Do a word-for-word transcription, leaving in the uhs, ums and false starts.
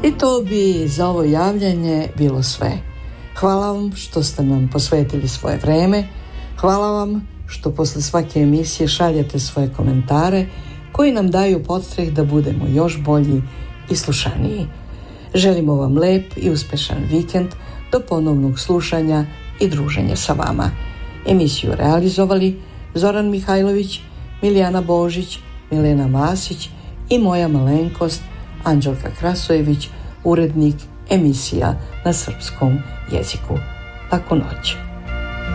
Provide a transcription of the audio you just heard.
I to bi za ovo javljanje bilo sve. Hvala vam što ste nam posvetili svoje vreme. Hvala vam što posle svake emisije šaljete svoje komentare koji nam daju podstrek da budemo još bolji i slušaniji. Želimo vam lep i uspešan vikend do ponovnog slušanja i druženja sa vama. Emisiju realizovali Zoran Mihajlović, Milijana Božić, Milena Vasić i moja malenkost Anđelka Krasojević, urednik emisija na srpskom jeziku. Laku noć.